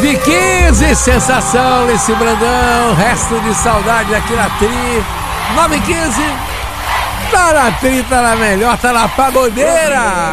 9h15, sensação nesse Brandão, resto de saudade aqui na Tri. 9h15, tá na Tri, tá na melhor, tá na pagodeira.